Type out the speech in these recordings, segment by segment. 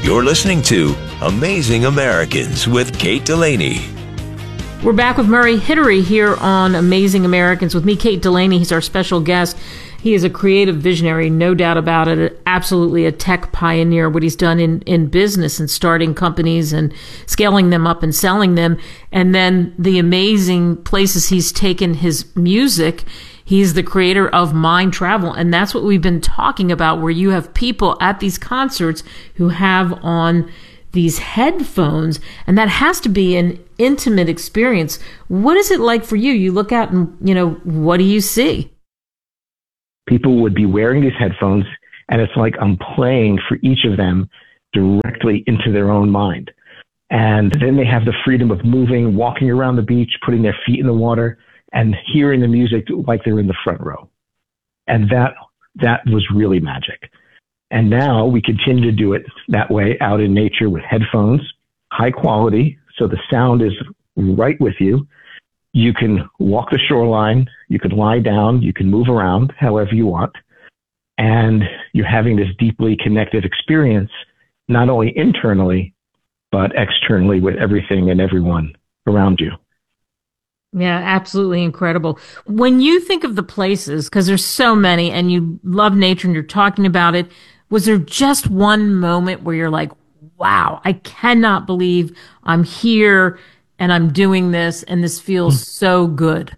You're listening to Amazing Americans with Kate Delaney. We're back with Murray Hittery here on Amazing Americans with me, Kate Delaney. He's our special guest. He is a creative visionary, no doubt about it, absolutely a tech pioneer, what he's done in business and starting companies and scaling them up and selling them. And then the amazing places he's taken his music. He's the creator of Mind Travel. And that's what we've been talking about, where you have people at these concerts who have on these headphones, and that has to be an intimate experience. What is it like for you? You look out and, what do you see? People would be wearing these headphones, and it's like I'm playing for each of them directly into their own mind. And then they have the freedom of moving, walking around the beach, putting their feet in the water, and hearing the music like they're in the front row. And that was really magic. And now we continue to do it that way out in nature with headphones, high quality, so the sound is right with you. You can walk the shoreline, you can lie down, you can move around however you want. And you're having this deeply connected experience, not only internally, but externally with everything and everyone around you. Yeah, absolutely incredible. When you think of the places, because there's so many and you love nature and you're talking about it, was there just one moment where you're like, wow, I cannot believe I'm here and I'm doing this and this feels so good?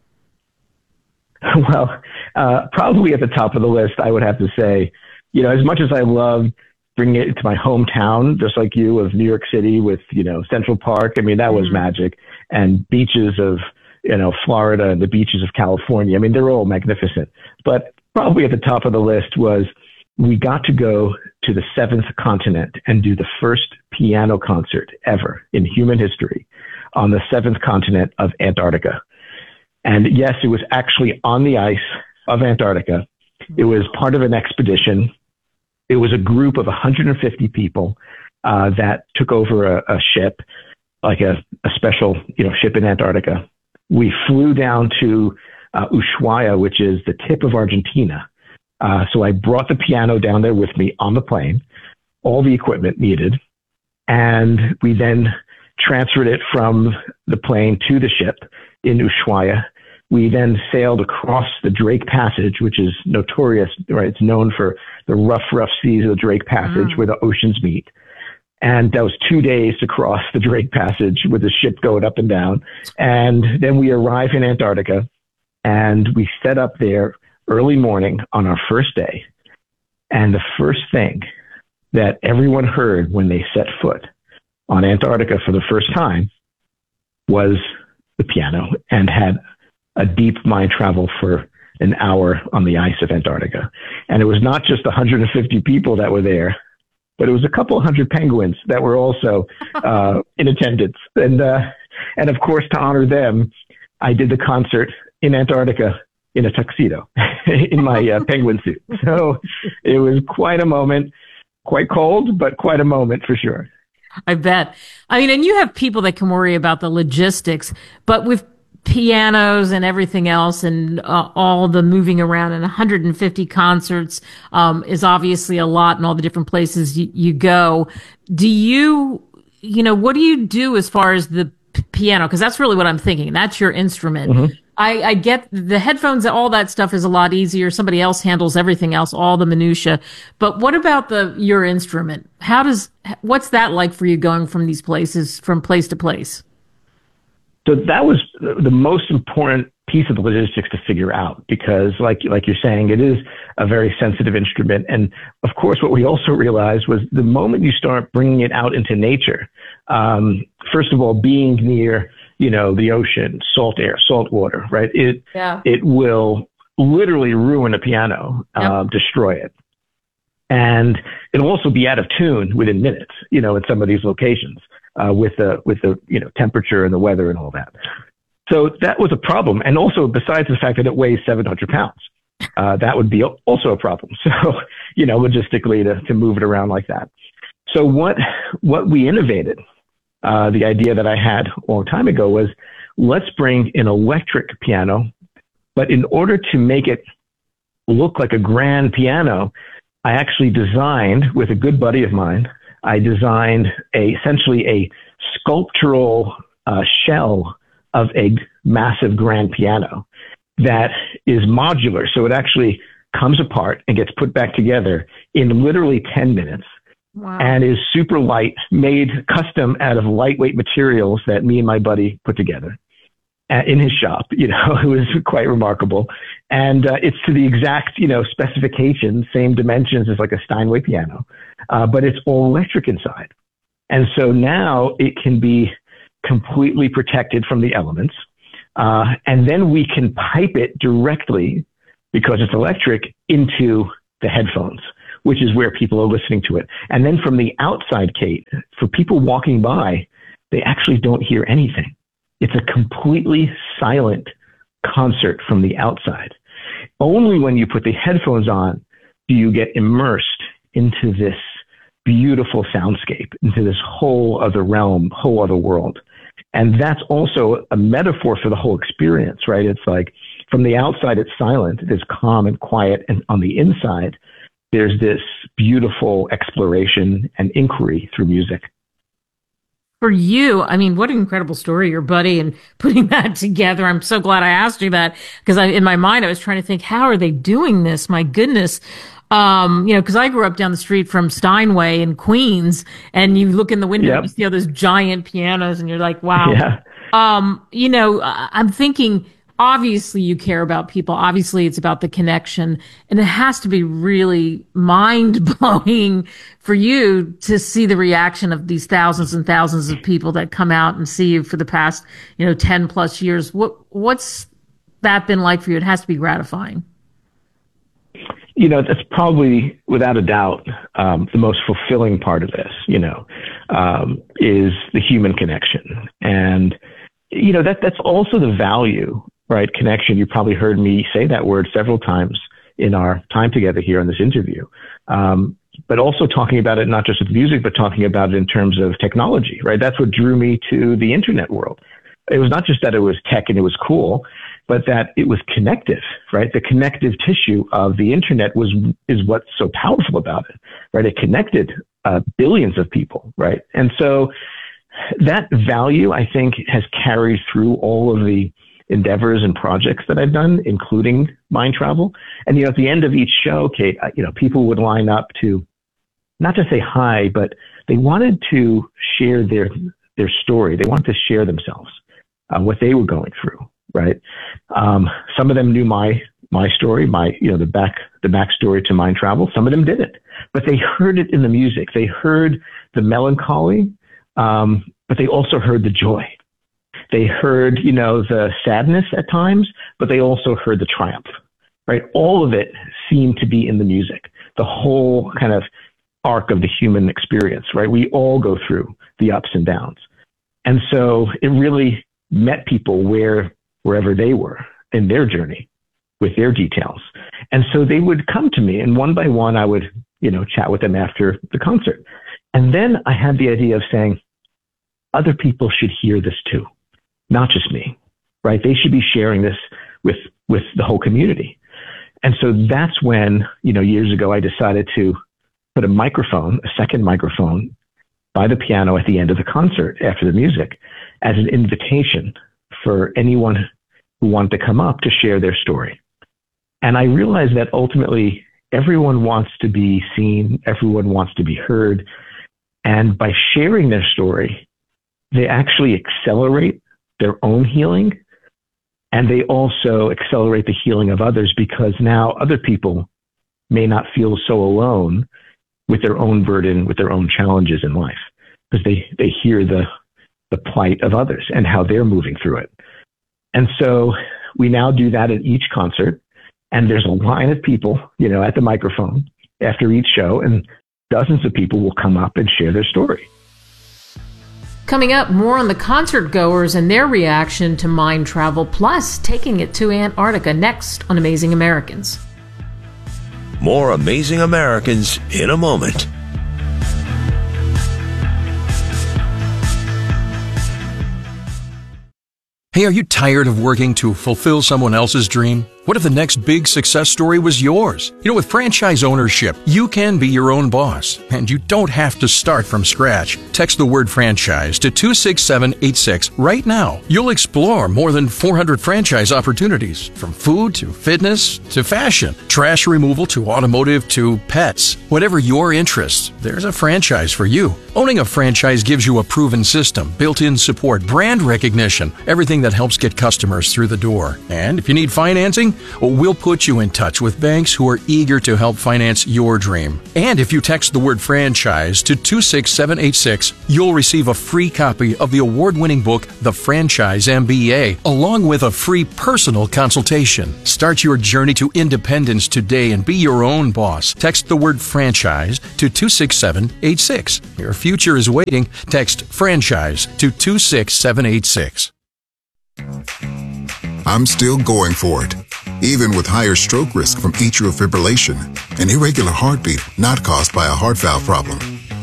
Well, probably at the top of the list, I would have to say, as much as I love bringing it to my hometown, just like you, of New York City with, Central Park. I mean, that was magic. And beaches of, Florida and the beaches of California. I mean, they're all magnificent. But probably at the top of the list was we got to go to the seventh continent and do the first piano concert ever in human history on the seventh continent of Antarctica. And yes, it was actually on the ice of Antarctica. It was part of an expedition. It was a group of 150 people that took over a ship, like a special ship in Antarctica. We flew down to Ushuaia, which is the tip of Argentina. So I brought the piano down there with me on the plane, all the equipment needed, and we then transferred it from the plane to the ship in Ushuaia. We then sailed across the Drake Passage, which is notorious, right? It's known for the rough seas of the Drake Passage where the oceans meet. And that was 2 days to cross the Drake Passage with the ship going up and down. And then we arrive in Antarctica and we set up there early morning on our first day. And the first thing that everyone heard when they set foot on Antarctica for the first time was the piano, and had a deep mind travel for an hour on the ice of Antarctica. And it was not just 150 people that were there, but it was a couple hundred penguins that were also in attendance. And of course, to honor them, I did the concert in Antarctica in a tuxedo in my penguin suit. So it was quite a moment, quite cold, but quite a moment for sure. I bet. I mean, and you have people that can worry about the logistics, but with pianos and everything else and all the moving around, and 150 concerts is obviously a lot in all the different places you go. Do you, what do you do as far as the piano? Because that's really what I'm thinking. That's your instrument. Mm-hmm. I get the headphones, all that stuff is a lot easier. Somebody else handles everything else, all the minutia. But what about your instrument? What's that like for you going from these places, from place to place? So that was the most important piece of the logistics to figure out, because like you're saying, it is a very sensitive instrument. And of course, what we also realized was the moment you start bringing it out into nature, first of all, being near, the ocean, salt air, salt water, right? It will literally ruin a piano, destroy it. And it'll also be out of tune within minutes, in some of these locations. With the temperature and the weather and all that. So that was a problem. And also, besides the fact that it weighs 700 pounds, that would be also a problem. So, logistically to move it around like that. So what we innovated, the idea that I had a long time ago was, let's bring an electric piano, but in order to make it look like a grand piano, I actually designed with a good buddy of mine, I designed essentially a sculptural shell of a massive grand piano that is modular. So it actually comes apart and gets put back together in literally 10 minutes. Wow. And is super light, made custom out of lightweight materials that me and my buddy put together in his shop. It was quite remarkable. And it's to the exact, specifications, same dimensions as like a Steinway piano, but it's all electric inside. And so now it can be completely protected from the elements. And then we can pipe it directly, because it's electric, into the headphones, which is where people are listening to it. And then from the outside, Kate, for people walking by, they actually don't hear anything. It's a completely silent concert from the outside. Only when you put the headphones on do you get immersed into this beautiful soundscape, into this whole other realm, whole other world. And that's also a metaphor for the whole experience, right? It's like from the outside, it's silent, it's calm and quiet. And on the inside, there's this beautiful exploration and inquiry through music. For you, I mean, what an incredible story, your buddy, and putting that together. I'm so glad I asked you that, because in my mind, I was trying to think, how are they doing this? My goodness. Because I grew up down the street from Steinway in Queens, and you look in the window, and you see all those giant pianos, and you're like, wow. Yeah. I'm thinking, obviously you care about people. Obviously it's about the connection, and it has to be really mind blowing for you to see the reaction of these thousands and thousands of people that come out and see you for the past, 10 plus years. What's that been like for you? It has to be gratifying. That's probably, without a doubt, the most fulfilling part of this, is the human connection. And, that's also the value, right? Connection. You probably heard me say that word several times in our time together here in this interview. But also talking about it, not just with music, but talking about it in terms of technology, right? That's what drew me to the internet world. It was not just that it was tech and it was cool, but that it was connective, right? The connective tissue of the internet is what's so powerful about it, right? It connected billions of people, right? And so that value, I think, has carried through all of the endeavors and projects that I've done, including Mind Travel. And, at the end of each show, Kate, people would line up to not to say hi, but they wanted to share their story. They wanted to share themselves, what they were going through. Right. Some of them knew my story, the backstory to Mind Travel. Some of them didn't, but they heard it in the music. They heard the melancholy, but they also heard the joy. They heard, the sadness at times, but they also heard the triumph, right? All of it seemed to be in the music, the whole kind of arc of the human experience, right? We all go through the ups and downs. And so it really met people wherever they were in their journey with their details. And so they would come to me, and one by one, I would, chat with them after the concert. And then I had the idea of saying, other people should hear this too, not just me, right? They should be sharing this with the whole community. And so that's when, years ago, I decided to put a second microphone by the piano at the end of the concert after the music as an invitation for anyone who wanted to come up to share their story. And I realized that ultimately everyone wants to be seen, everyone wants to be heard. And by sharing their story, they actually accelerate their own healing. And they also accelerate the healing of others, because now other people may not feel so alone with their own burden, with their own challenges in life, because they hear the plight of others and how they're moving through it. And so we now do that at each concert, and there's a line of people, at the microphone after each show, and dozens of people will come up and share their story. Coming up, more on the concert goers and their reaction to Mind Travel, plus taking it to Antarctica, next on Amazing Americans. More Amazing Americans in a moment. Hey, are you tired of working to fulfill someone else's dream? What if the next big success story was yours? With franchise ownership, you can be your own boss, and you don't have to start from scratch. Text the word franchise to 26786 right now. You'll explore more than 400 franchise opportunities, from food to fitness to fashion, trash removal to automotive to pets. Whatever your interests, there's a franchise for you. Owning a franchise gives you a proven system, built-in support, brand recognition, everything that helps get customers through the door. And if you need financing, we'll put you in touch with banks who are eager to help finance your dream. And if you text the word franchise to 26786, you'll receive a free copy of the award-winning book, The Franchise MBA, along with a free personal consultation. Start your journey to independence today and be your own boss. Text the word franchise to 26786. Your future is waiting. Text franchise to 26786. I'm still going for it, even with higher stroke risk from atrial fibrillation, an irregular heartbeat not caused by a heart valve problem.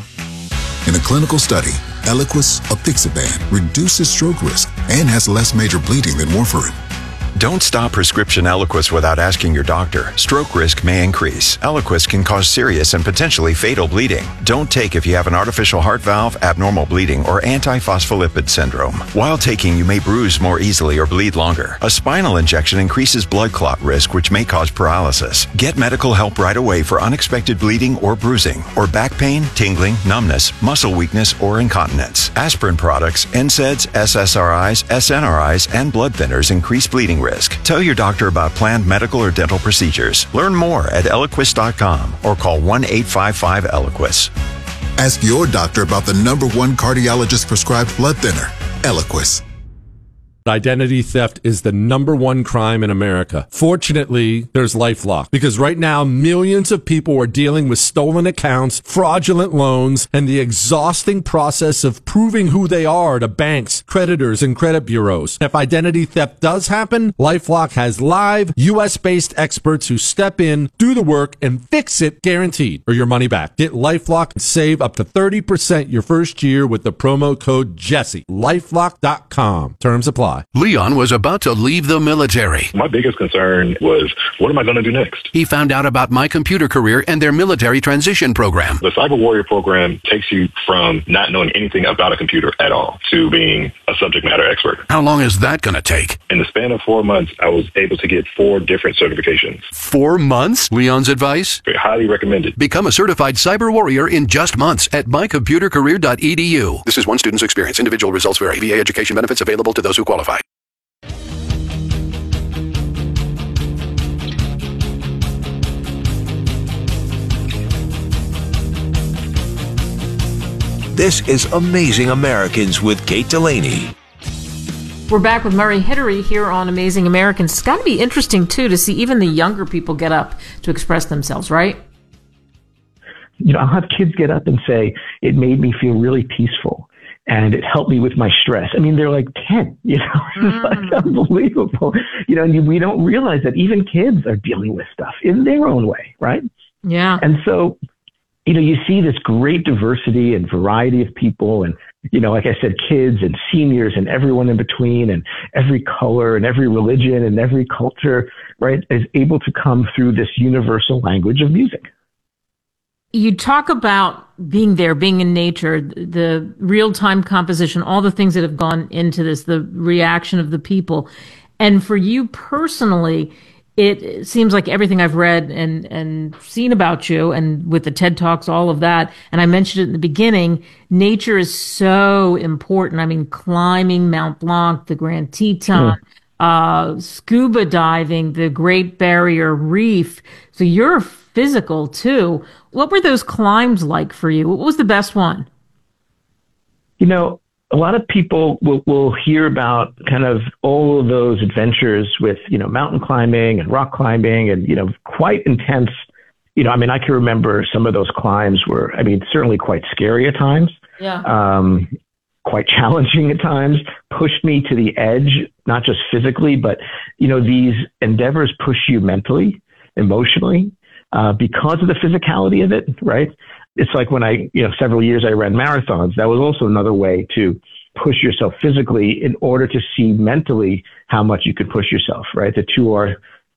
In a clinical study, Eliquis apixaban reduces stroke risk and has less major bleeding than warfarin. Don't stop prescription Eliquis without asking your doctor. Stroke risk may increase. Eliquis can cause serious and potentially fatal bleeding. Don't take if you have an artificial heart valve, abnormal bleeding, or antiphospholipid syndrome. While taking, you may bruise more easily or bleed longer. A spinal injection increases blood clot risk, which may cause paralysis. Get medical help right away for unexpected bleeding or bruising, or back pain, tingling, numbness, muscle weakness, or incontinence. Aspirin products, NSAIDs, SSRIs, SNRIs, and blood thinners increase bleeding risk. Tell your doctor about planned medical or dental procedures. Learn more at Eliquis.com or call 1-855-ELIQUIS. Ask your doctor about the #1 cardiologist prescribed blood thinner, Eliquis. Identity theft is the #1 crime in America. Fortunately, there's LifeLock, because right now millions of people are dealing with stolen accounts, fraudulent loans, and the exhausting process of proving who they are to banks, creditors, and credit bureaus. If identity theft does happen, LifeLock has live US-based experts who step in, do the work, and fix it guaranteed, or your money back. Get LifeLock and save up to 30% your first year with the promo code Jesse. LifeLock.com. Terms apply. Leon was about to leave the military. My biggest concern was, what am I going to do next? He found out about My Computer Career and their military transition program. The Cyber Warrior program takes you from not knowing anything about a computer at all to being a subject matter expert. How long is that going to take? In the span of 4 months, I was able to get 4 different certifications. 4 months? Leon's advice? Highly recommended. Become a certified cyber warrior in just months at mycomputercareer.edu. This is one student's experience. Individual results vary. VA education benefits available to those who qualify. This is Amazing Americans with Kate Delaney. We're back with Murray Hittery here on Amazing Americans. It's got to be interesting, too, to see even the younger people get up to express themselves, right? I'll have kids get up and say, it made me feel really peaceful. And it helped me with my stress. I mean, they're like 10, It's like unbelievable. And we don't realize that even kids are dealing with stuff in their own way, right? Yeah. And so, you see this great diversity and variety of people and, like I said, kids and seniors and everyone in between and every color and every religion and every culture, right, is able to come through this universal language of music. You talk about being there, being in nature, the real-time composition, all the things that have gone into this, the reaction of the people. And for you personally, it seems like everything I've read and seen about you, and with the TED Talks, all of that, and I mentioned it in the beginning, nature is so important. I mean, climbing Mount Blanc, the Grand Teton, scuba diving, the Great Barrier Reef. So you're physical too. What were those climbs like for you? What was the best one? A lot of people will hear about kind of all of those adventures with, mountain climbing and rock climbing and, quite intense. I can remember some of those climbs were, certainly quite scary at times. Yeah. Quite challenging at times, pushed me to the edge, not just physically, but, these endeavors push you mentally, emotionally, because of the physicality of it, right? It's like when several years I ran marathons, that was also another way to push yourself physically in order to see mentally how much you could push yourself, right? The two are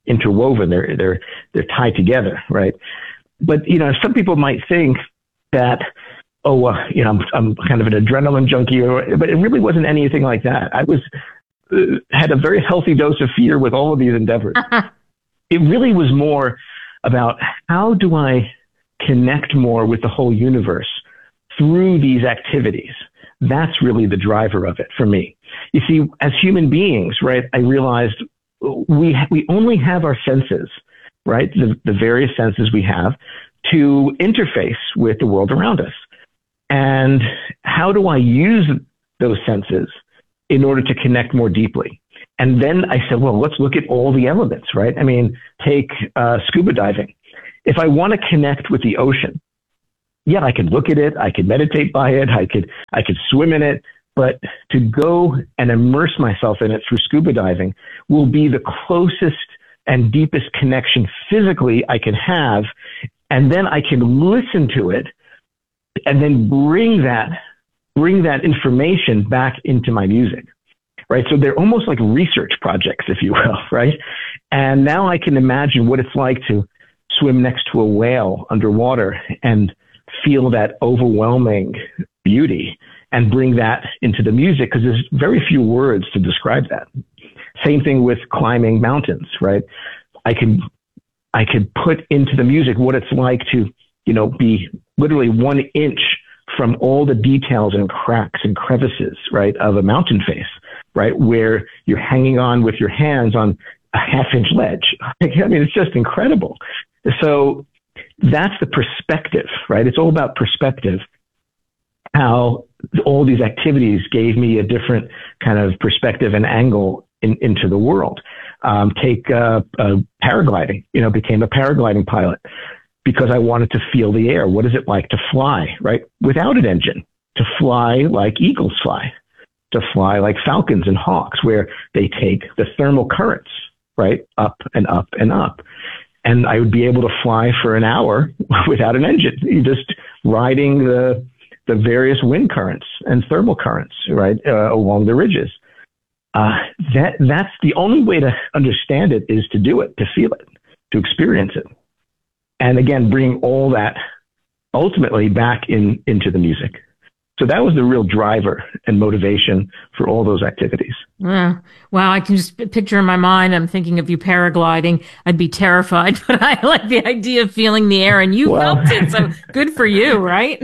interwoven. They're tied together, right? But, you know, some people might think that, you know, I'm kind of an adrenaline junkie, but it really wasn't anything like that. I had a very healthy dose of fear with all of these endeavors. It really was more about how do I connect more with the whole universe through these activities. That's really the driver of it for me. You see, as human beings, right, I realized we only have our senses, right, the various senses we have to interface with the world around us. And how do I use those senses in order to connect more deeply? And then I said, well, let's look at all the elements, right? I mean, take scuba diving. If I want to connect with the ocean, yeah, I could look at it, I could meditate by it, I could swim in it, but to go and immerse myself in it through scuba diving will be the closest and deepest connection physically I can have. And then I can listen to it and then bring that information back into my music, right? So they're almost like research projects, if you will, right? And now I can imagine what it's like to swim next to a whale underwater and feel that overwhelming beauty and bring that into the music, because there's very few words to describe that. Same thing with climbing mountains, right? I could put into the music what it's like to, you know, be literally 1 inch from all the details and cracks and crevices, right, of a mountain face, right, where you're hanging on with your hands on a half-inch ledge. I mean, it's just incredible. So that's the perspective, right? It's all about perspective, how all these activities gave me a different kind of perspective and angle into the world. Take paragliding, you know, became a paragliding pilot because I wanted to feel the air. What is it like to fly, right? Without an engine, to fly like eagles fly, to fly like falcons and hawks, where they take the thermal currents, right? Up and up and up. And I would be able to fly for an hour without an engine. You're just riding the various wind currents and thermal currents, right? Along the ridges. That's the only way to understand it, is to do it, to feel it, to experience it. And again, bring all that ultimately back into the music. So that was the real driver and motivation for all those activities. Wow, I can just picture in my mind, I'm thinking of you paragliding. I'd be terrified, but I like the idea of feeling the air, and you felt it, so good for you, right?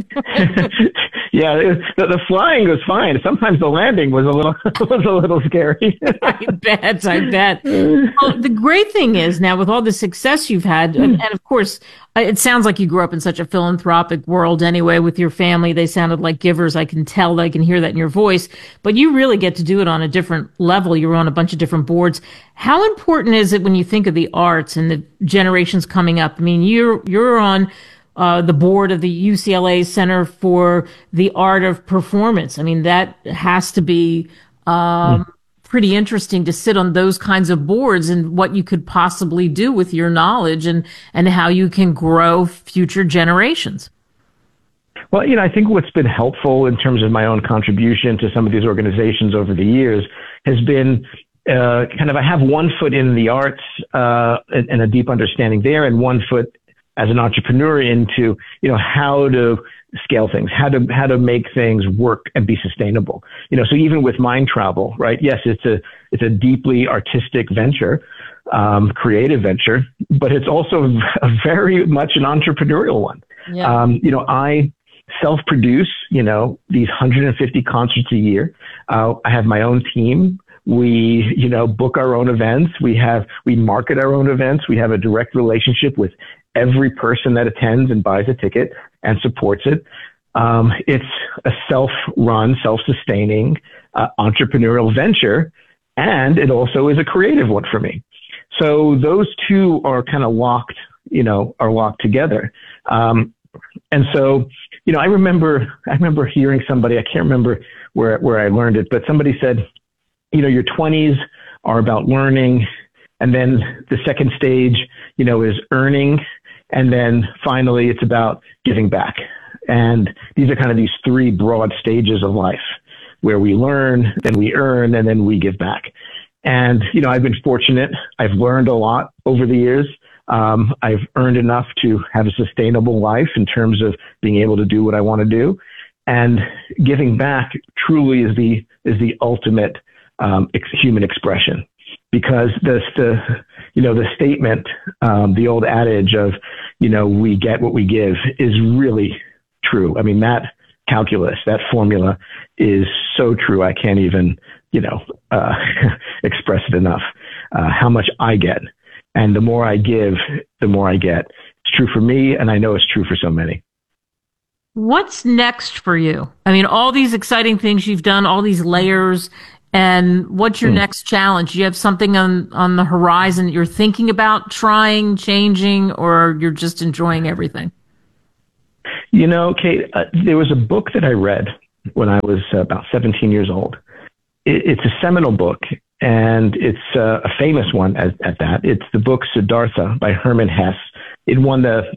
Yeah, the flying was fine. Sometimes the landing was a little scary. I bet. Well, the great thing is now, with all the success you've had, and of course, it sounds like you grew up in such a philanthropic world anyway with your family. They sounded like givers. I can tell. I can hear that in your voice. But you really get to do it on a different level. You're on a bunch of different boards. How important is it when you think of the arts and the generations coming up? I mean, you're on the board of the UCLA Center for the Art of Performance. I mean, that has to be pretty interesting to sit on those kinds of boards and what you could possibly do with your knowledge and how you can grow future generations. Well, you know, I think what's been helpful in terms of my own contribution to some of these organizations over the years has been kind of, I have one foot in the arts and a deep understanding there, and one foot as an entrepreneur into, you know, how to scale things, how to make things work and be sustainable. You know, so even with Mind Travel, right? Yes, it's a deeply artistic venture, creative venture, but it's also a very much an entrepreneurial one. Yeah. You know, I self-produce, you know, these 150 concerts a year. I have my own team. We, you know, book our own events. We market our own events. We have a direct relationship with every person that attends and buys a ticket and supports it. It's a self-run, self-sustaining entrepreneurial venture, and it also is a creative one for me. So those two are kind of locked together. And so, you know, I remember hearing somebody, I can't remember where I learned it, but somebody said, you know, your 20s are about learning, and then the second stage, you know, is earning. And then finally, it's about giving back. And these are kind of these three broad stages of life where we learn, then we earn, and then we give back. And, I've been fortunate. I've learned a lot over the years. I've earned enough to have a sustainable life in terms of being able to do what I want to do. And giving back truly is the ultimate human expression, because the statement, the old adage of, we get what we give is really true. I mean, that calculus, that formula is so true. I can't even, express it enough, how much I get. And the more I give, the more I get. It's true for me, and I know it's true for so many. What's next for you? I mean, all these exciting things you've done, all these layers, and what's your next challenge? Do you have something on the horizon that you're thinking about trying, changing, or you're just enjoying everything? Kate, there was a book that I read when I was about 17 years old. It's a seminal book, and it's a famous one at that. It's the book Siddhartha by Hermann Hesse. It won the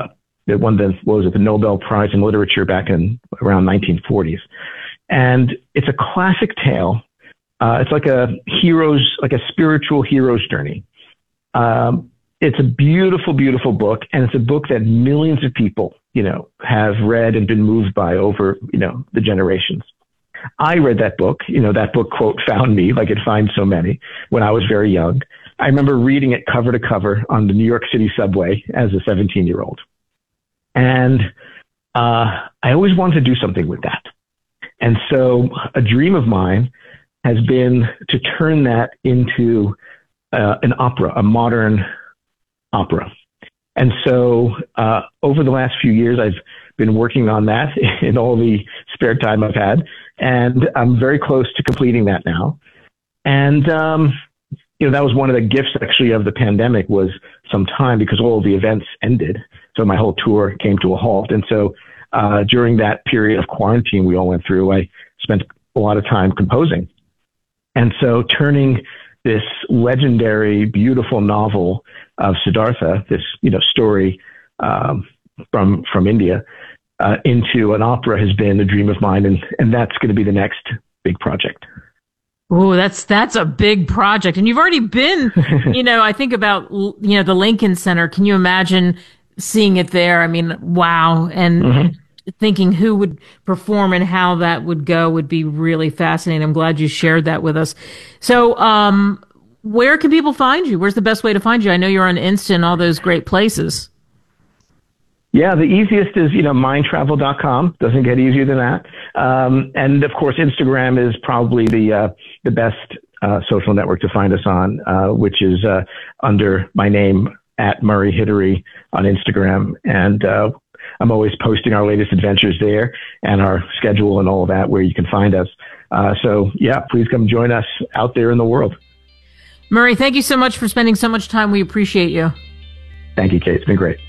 Nobel Prize in Literature back in around 1940s. And it's a classic tale. It's like a spiritual hero's journey. It's a beautiful, beautiful book. And it's a book that millions of people, have read and been moved by over, the generations. I read that book, that book, quote, found me, like it finds so many, when I was very young. I remember reading it cover to cover on the New York City subway as a 17-year-old. And I always wanted to do something with that. And so a dream of mine has been to turn that into an opera, a modern opera. And so over the last few years, I've been working on that in all the spare time I've had. And I'm very close to completing that now. And, that was one of the gifts actually of the pandemic, was some time, because all of the events ended. So my whole tour came to a halt. And so during that period of quarantine we all went through, I spent a lot of time composing. And so turning this legendary, beautiful novel of Siddhartha, this, story from India, into an opera has been a dream of mine. And that's going to be the next big project. Oh, that's a big project. And you've already been, I think about, the Lincoln Center. Can you imagine seeing it there? I mean, wow. And thinking who would perform and how that would go would be really fascinating. I'm glad you shared that with us. So, where can people find you? Where's the best way to find you? I know you're on Insta and all those great places. Yeah, the easiest is, mindtravel.com. Doesn't get easier than that. And of course, Instagram is probably the best social network to find us on, which is under my name, @MurrayHittery on Instagram. And I'm always posting our latest adventures there and our schedule and all of that, where you can find us. So yeah, please come join us out there in the world. Murray, thank you so much for spending so much time. We appreciate you. Thank you, Kate. It's been great.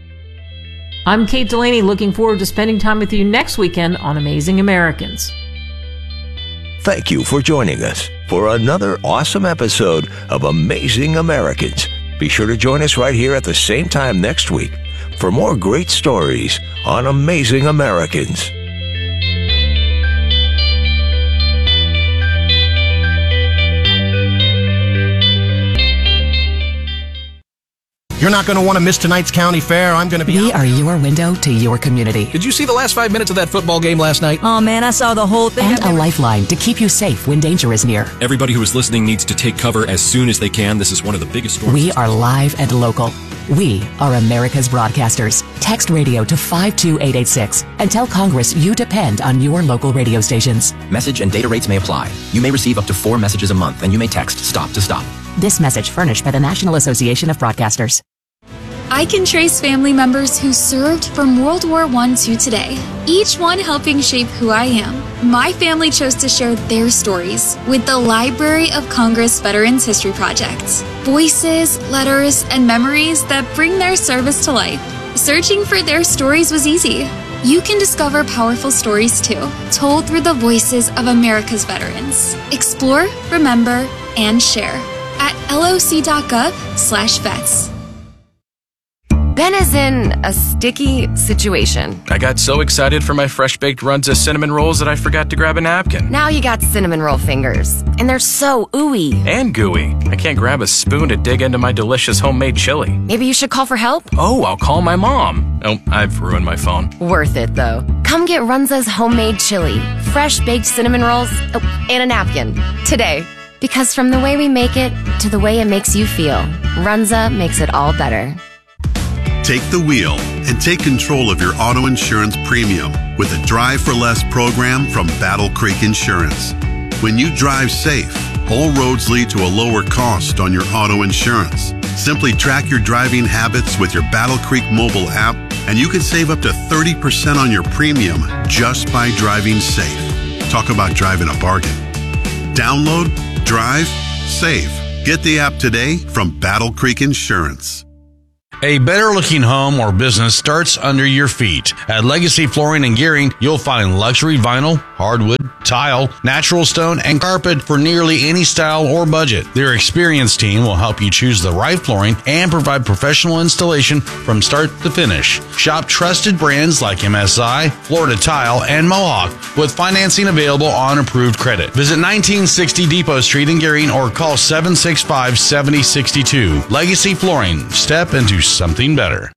I'm Kate Delaney, looking forward to spending time with you next weekend on Amazing Americans. Thank you for joining us for another awesome episode of Amazing Americans. Be sure to join us right here at the same time next week for more great stories on Amazing Americans. You're not going to want to miss tonight's county fair. I'm going to be We are your window to your community. Did you see the last 5 minutes of that football game last night? Oh, man, I saw the whole thing. And a lifeline to keep you safe when danger is near. Everybody who is listening needs to take cover as soon as they can. This is one of the biggest storms. We are live and local. We are America's broadcasters. Text radio to 52886 and tell Congress you depend on your local radio stations. Message and data rates may apply. You may receive up to 4 messages a month, and you may text STOP to stop. This message furnished by the National Association of Broadcasters. I can trace family members who served from World War I to today, each one helping shape who I am. My family chose to share their stories with the Library of Congress Veterans History Project. Voices, letters, and memories that bring their service to life. Searching for their stories was easy. You can discover powerful stories too, told through the voices of America's veterans. Explore, remember, and share at loc.gov/vets. Ben is in a sticky situation. I got so excited for my fresh-baked Runza cinnamon rolls that I forgot to grab a napkin. Now you got cinnamon roll fingers, and they're so ooey. And gooey. I can't grab a spoon to dig into my delicious homemade chili. Maybe you should call for help? Oh, I'll call my mom. Oh, I've ruined my phone. Worth it, though. Come get Runza's homemade chili, fresh-baked cinnamon rolls, and a napkin today. Because from the way we make it to the way it makes you feel, Runza makes it all better. Take the wheel and take control of your auto insurance premium with the Drive for Less program from Battle Creek Insurance. When you drive safe, all roads lead to a lower cost on your auto insurance. Simply track your driving habits with your Battle Creek mobile app, and you can save up to 30% on your premium just by driving safe. Talk about driving a bargain. Download, drive, save. Get the app today from Battle Creek Insurance. A better-looking home or business starts under your feet. At Legacy Flooring and Gearing, you'll find luxury vinyl, hardwood, tile, natural stone, and carpet for nearly any style or budget. Their experienced team will help you choose the right flooring and provide professional installation from start to finish. Shop trusted brands like MSI, Florida Tile, and Mohawk with financing available on approved credit. Visit 1960 Depot Street in Gearing or call 765-7062. Legacy Flooring. Step into something better.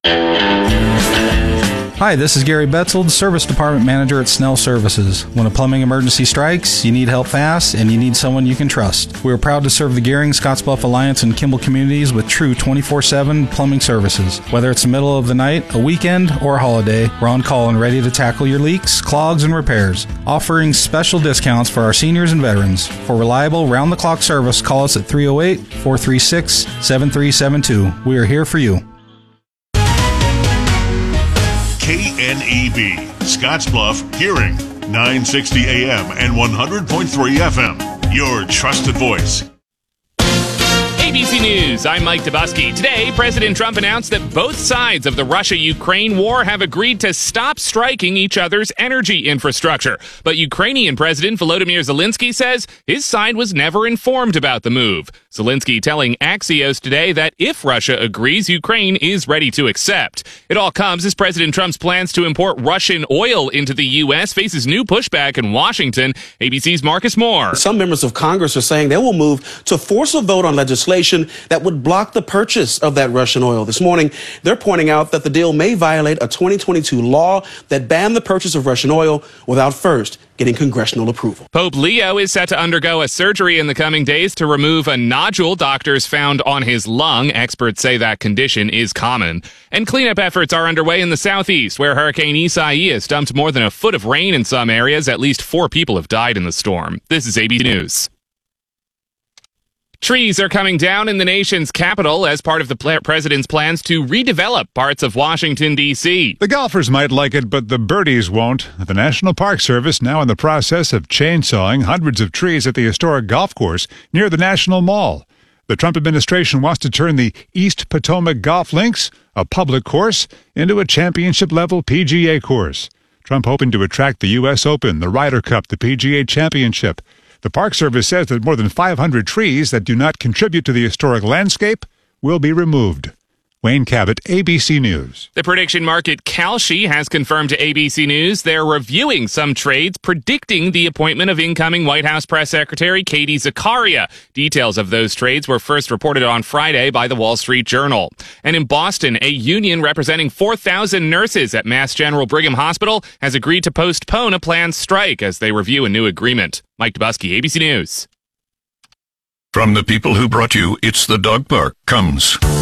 Hi, this is Gary Betzold, Service Department Manager at Snell Services. When a plumbing emergency strikes, you need help fast, and you need someone you can trust. We are proud to serve the Gearing, Scottsbluff Alliance, and Kimball communities with true 24/7 plumbing services. Whether it's the middle of the night, a weekend, or a holiday, we're on call and ready to tackle your leaks, clogs, and repairs. Offering special discounts for our seniors and veterans. For reliable, round-the-clock service, call us at 308-436-7372. We are here for you. KNEB, Scottsbluff, Gearing, 960 AM and 100.3 FM. Your trusted voice. ABC News, I'm Mike Dubusky. Today, President Trump announced that both sides of the Russia-Ukraine war have agreed to stop striking each other's energy infrastructure. But Ukrainian President Volodymyr Zelensky says his side was never informed about the move. Zelensky telling Axios today that if Russia agrees, Ukraine is ready to accept. It all comes as President Trump's plans to import Russian oil into the U.S. faces new pushback in Washington. ABC's Marcus Moore. Some members of Congress are saying they will move to force a vote on legislation that would block the purchase of that Russian oil. This morning, they're pointing out that the deal may violate a 2022 law that banned the purchase of Russian oil without first getting congressional approval. Pope Leo is set to undergo a surgery in the coming days to remove a nodule doctors found on his lung. Experts say that condition is common. And cleanup efforts are underway in the southeast, where Hurricane Isaias dumped more than a foot of rain in some areas. At least 4 people have died in the storm. This is ABC News. Trees are coming down in the nation's capital as part of the president's plans to redevelop parts of Washington, D.C. The golfers might like it, but the birdies won't. The National Park Service now in the process of chainsawing hundreds of trees at the historic golf course near the National Mall. The Trump administration wants to turn the East Potomac Golf Links, a public course, into a championship-level PGA course. Trump hoping to attract the U.S. Open, the Ryder Cup, the PGA Championship. The Park Service says that more than 500 trees that do not contribute to the historic landscape will be removed. Wayne Cabot, ABC News. The prediction market Kalshi has confirmed to ABC News they're reviewing some trades predicting the appointment of incoming White House Press Secretary Katie Zakaria. Details of those trades were first reported on Friday by the Wall Street Journal. And in Boston, a union representing 4,000 nurses at Mass General Brigham Hospital has agreed to postpone a planned strike as they review a new agreement. Mike Dubusky, ABC News. From the people who brought you It's the Dog Park comes